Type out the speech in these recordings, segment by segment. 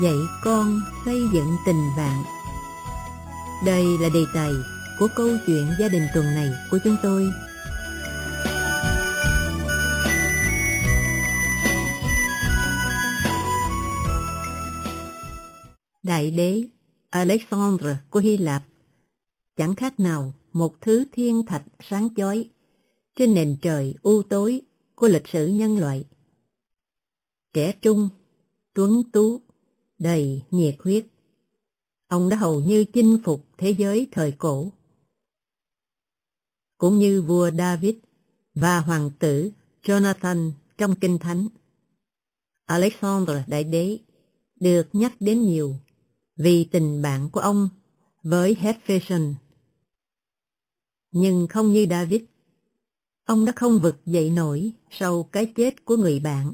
Dạy con xây dựng tình bạn. Đây là đề tài của câu chuyện gia đình tuần này của chúng tôi. Đại đế Alexander của Hy Lạp chẳng khác nào một thứ thiên thạch sáng chói trên nền trời u tối của lịch sử nhân loại. Trẻ trung, tuấn tú, đầy nhiệt huyết, ông đã hầu như chinh phục thế giới thời cổ. Cũng như vua David và hoàng tử Jonathan trong Kinh Thánh, Alexander Đại Đế được nhắc đến nhiều vì tình bạn của ông với Hephaestion. Nhưng không như David, ông đã không vực dậy nổi sau cái chết của người bạn.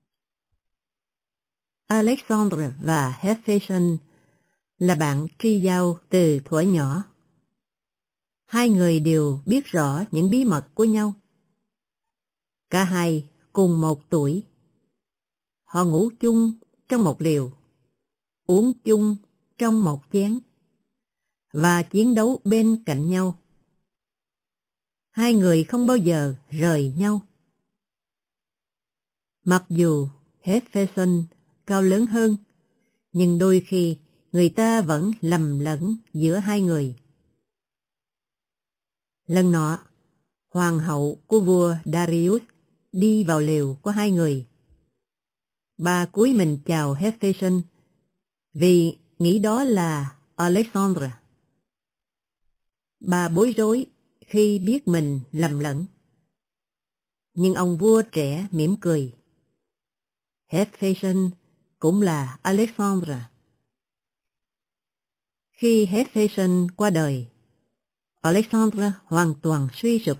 Alexander và Hephaestion là bạn tri giao từ thuở nhỏ. Hai người đều biết rõ những bí mật của nhau. Cả hai cùng một tuổi. Họ ngủ chung trong một liều, uống chung trong một chén, và chiến đấu bên cạnh nhau. Hai người không bao giờ rời nhau. Mặc dù Hephaestion cao lớn hơn, nhưng đôi khi người ta vẫn lầm lẫn giữa hai người. Lần nọ, hoàng hậu của vua Darius đi vào lều của hai người. Bà cúi mình chào Hephaestion vì nghĩ đó là Alexander. Bà bối rối khi biết mình lầm lẫn. Nhưng ông vua trẻ mỉm cười. Hephaestion cũng là Alexander. Khi Hephaestion qua đời, Alexander hoàn toàn suy sụp.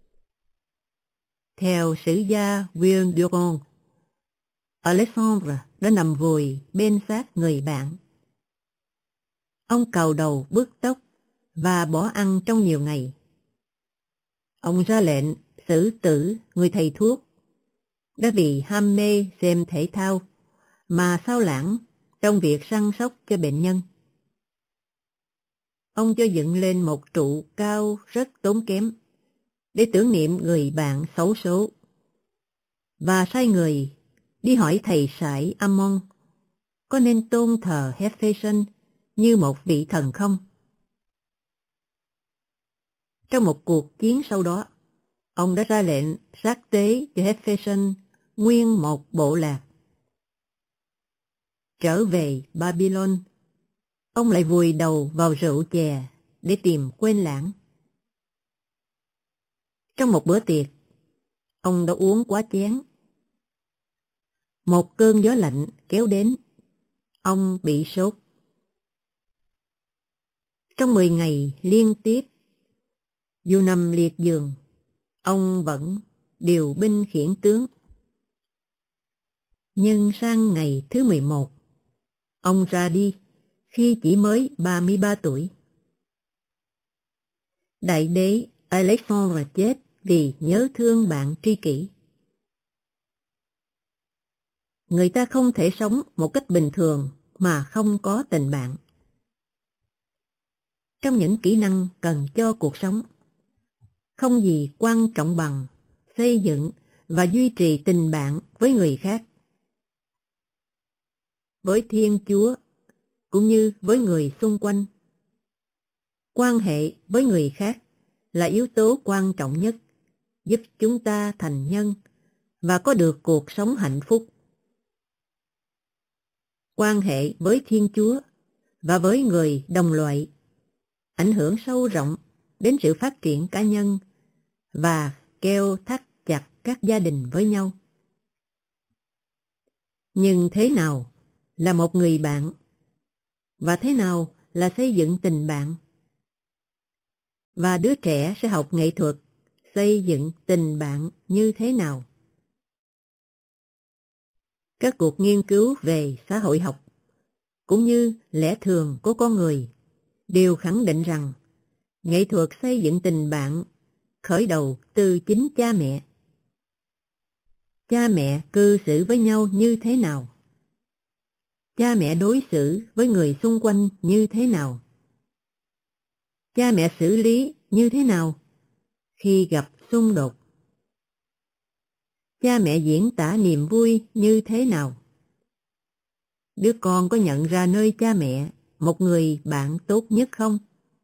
Theo sử gia Will Durant, Alexander đã nằm vùi bên xác người bạn. Ông cào đầu bứt tóc và bỏ ăn trong nhiều ngày. Ông ra lệnh xử tử người thầy thuốc đã vì ham mê xem thể thao mà xao lãng trong việc săn sóc cho bệnh nhân. Ông cho dựng lên một trụ cao rất tốn kém để tưởng niệm người bạn xấu số, và sai người đi hỏi thầy sải Ammon có nên tôn thờ Hephaestion như một vị thần không. Trong một cuộc chiến sau đó, ông đã ra lệnh sát tế cho Hephaestion nguyên một bộ lạc. Trở về Babylon, ông lại vùi đầu vào rượu chè để tìm quên lãng. Trong một bữa tiệc, ông đã uống quá chén. Một cơn gió lạnh kéo đến, ông bị sốt. Trong 10 ngày liên tiếp, dù nằm liệt giường, ông vẫn điều binh khiển tướng. Nhưng sang ngày thứ 11, ông ra đi khi chỉ mới 33 tuổi. Đại đế Alexander chết vì nhớ thương bạn tri kỷ. Người ta không thể sống một cách bình thường mà không có tình bạn. Trong những kỹ năng cần cho cuộc sống, không gì quan trọng bằng xây dựng và duy trì tình bạn với người khác. Với Thiên Chúa cũng như với người xung quanh. Quan hệ với người khác là yếu tố quan trọng nhất giúp chúng ta thành nhân và có được cuộc sống hạnh phúc. Quan hệ với Thiên Chúa và với người đồng loại ảnh hưởng sâu rộng đến sự phát triển cá nhân và keo thắt chặt các gia đình với nhau. Nhưng thế nào là một người bạn? Và thế nào là xây dựng tình bạn? Và đứa trẻ sẽ học nghệ thuật xây dựng tình bạn như thế nào? Các cuộc nghiên cứu về xã hội học cũng như lẽ thường của con người đều khẳng định rằng nghệ thuật xây dựng tình bạn khởi đầu từ chính cha mẹ. Cha mẹ cư xử với nhau như thế nào? Cha mẹ đối xử với người xung quanh như thế nào? Cha mẹ xử lý như thế nào khi gặp xung đột? Cha mẹ diễn tả niềm vui như thế nào? Đứa con có nhận ra nơi cha mẹ một người bạn tốt nhất không?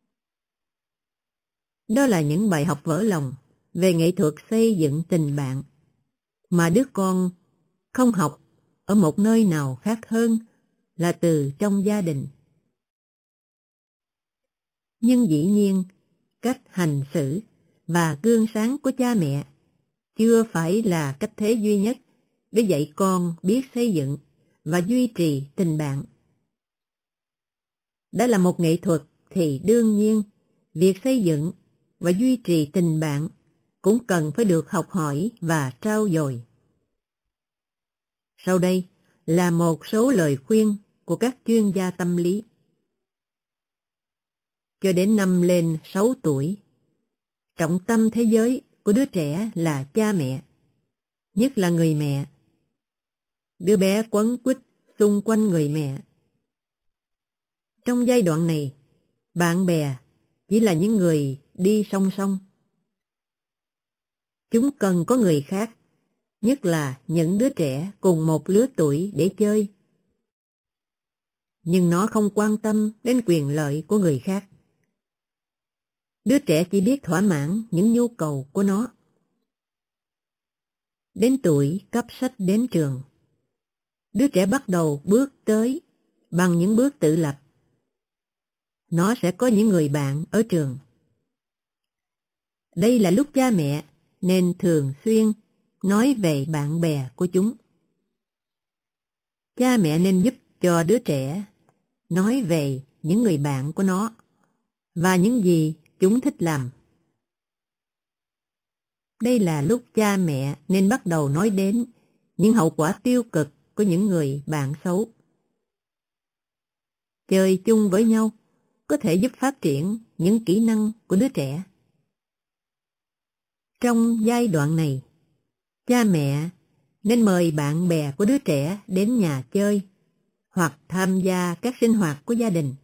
Đó là những bài học vỡ lòng về nghệ thuật xây dựng tình bạn mà đứa con không học ở một nơi nào khác hơn là từ trong gia đình. Nhưng dĩ nhiên, cách hành xử và gương sáng của cha mẹ chưa phải là cách thế duy nhất để dạy con biết xây dựng và duy trì tình bạn. Đã là một nghệ thuật thì đương nhiên, việc xây dựng và duy trì tình bạn cũng cần phải được học hỏi và trau dồi. Sau đây là một số lời khuyên của các chuyên gia tâm lý. Cho đến năm lên 6 tuổi, trọng tâm thế giới của đứa trẻ là cha mẹ, nhất là người mẹ. Đứa bé quấn quýt xung quanh người mẹ. Trong giai đoạn này, bạn bè chỉ là những người đi song song. Chúng cần có người khác, nhất là những đứa trẻ cùng một lứa tuổi để chơi. Nhưng nó không quan tâm đến quyền lợi của người khác. Đứa trẻ chỉ biết thỏa mãn những nhu cầu của nó. Đến tuổi cấp sách đến trường, đứa trẻ bắt đầu bước tới bằng những bước tự lập. Nó sẽ có những người bạn ở trường. Đây là lúc cha mẹ nên thường xuyên nói về bạn bè của chúng. Cha mẹ nên giúp cho đứa trẻ nói về những người bạn của nó và những gì chúng thích làm. Đây là lúc cha mẹ nên bắt đầu nói đến những hậu quả tiêu cực của những người bạn xấu. Chơi chung với nhau có thể giúp phát triển những kỹ năng của đứa trẻ. Trong giai đoạn này, cha mẹ nên mời bạn bè của đứa trẻ đến nhà chơi hoặc tham gia các sinh hoạt của gia đình.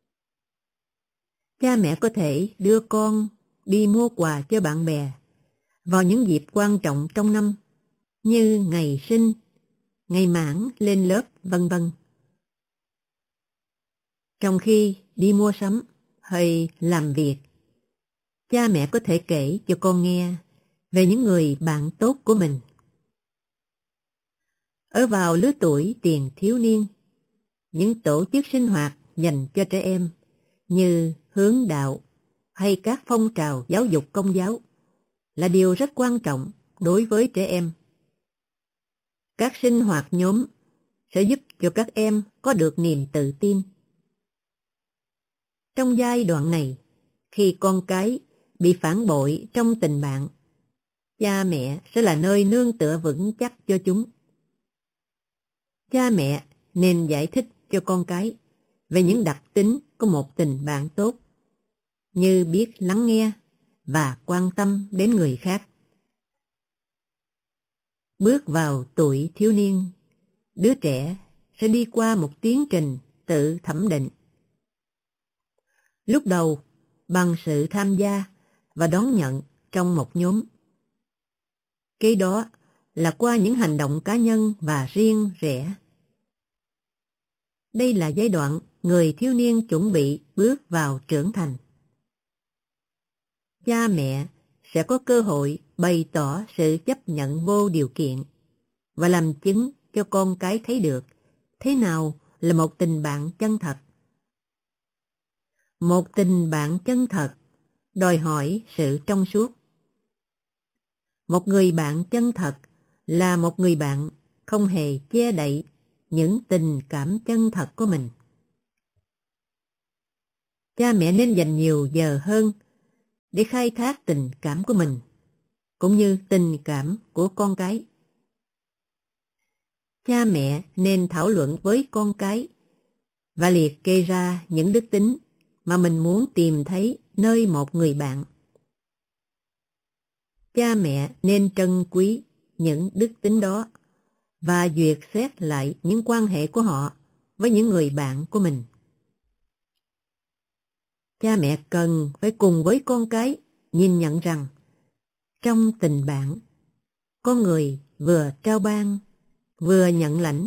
Cha mẹ có thể đưa con đi mua quà cho bạn bè vào những dịp quan trọng trong năm như ngày sinh, ngày mãn lên lớp, vân vân. Trong khi đi mua sắm hay làm việc, cha mẹ có thể kể cho con nghe về những người bạn tốt của mình. Ở vào lứa tuổi tiền thiếu niên, những tổ chức sinh hoạt dành cho trẻ em như hướng đạo hay các phong trào giáo dục công giáo là điều rất quan trọng đối với trẻ em. Các sinh hoạt nhóm sẽ giúp cho các em có được niềm tự tin. Trong giai đoạn này, khi con cái bị phản bội trong tình bạn, cha mẹ sẽ là nơi nương tựa vững chắc cho chúng. Cha mẹ nên giải thích cho con cái về những đặc tính của một tình bạn tốt, như biết lắng nghe và quan tâm đến người khác. Bước vào tuổi thiếu niên, đứa trẻ sẽ đi qua một tiến trình tự thẩm định. Lúc đầu, bằng sự tham gia và đón nhận trong một nhóm. Kế đó là qua những hành động cá nhân và riêng rẽ. Đây là giai đoạn người thiếu niên chuẩn bị bước vào trưởng thành. Cha mẹ sẽ có cơ hội bày tỏ sự chấp nhận vô điều kiện và làm chứng cho con cái thấy được thế nào là một tình bạn chân thật. Một tình bạn chân thật đòi hỏi sự trong suốt. Một người bạn chân thật là một người bạn không hề che đậy những tình cảm chân thật của mình. Cha mẹ nên dành nhiều giờ hơn để khai thác tình cảm của mình, cũng như tình cảm của con cái. Cha mẹ nên thảo luận với con cái và liệt kê ra những đức tính mà mình muốn tìm thấy nơi một người bạn. Cha mẹ nên trân quý những đức tính đó và duyệt xét lại những quan hệ của họ với những người bạn của mình. Cha mẹ cần phải cùng với con cái nhìn nhận rằng trong tình bạn, con người vừa trao ban, vừa nhận lãnh.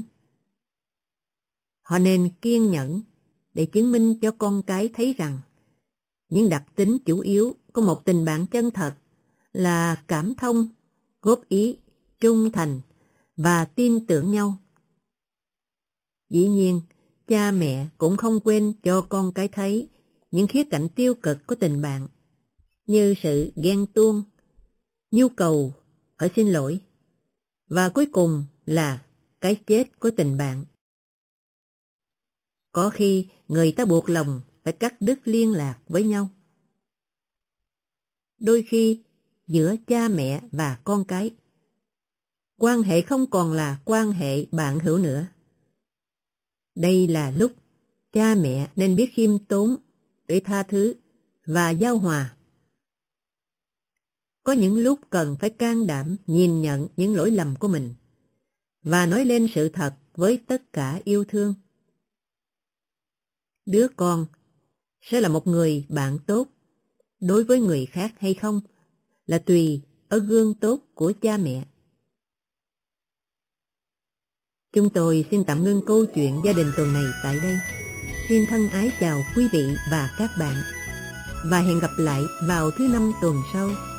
Họ nên kiên nhẫn để chứng minh cho con cái thấy rằng những đặc tính chủ yếu của một tình bạn chân thật là cảm thông, góp ý, trung thành và tin tưởng nhau. Dĩ nhiên, cha mẹ cũng không quên cho con cái thấy những khía cạnh tiêu cực của tình bạn, như sự ghen tuông, nhu cầu phải xin lỗi, và cuối cùng là cái chết của tình bạn. Có khi người ta buộc lòng phải cắt đứt liên lạc với nhau. Đôi khi, giữa cha mẹ và con cái, quan hệ không còn là quan hệ bạn hữu nữa. Đây là lúc cha mẹ nên biết khiêm tốn để tha thứ và giao hòa. Có những lúc cần phải can đảm nhìn nhận những lỗi lầm của mình và nói lên sự thật với tất cả yêu thương. Đứa con sẽ là một người bạn tốt đối với người khác hay không là tùy ở gương tốt của cha mẹ. Chúng tôi xin tạm ngưng câu chuyện gia đình tuần này tại đây. Xin thân ái chào quý vị và các bạn, và hẹn gặp lại vào thứ Năm tuần sau.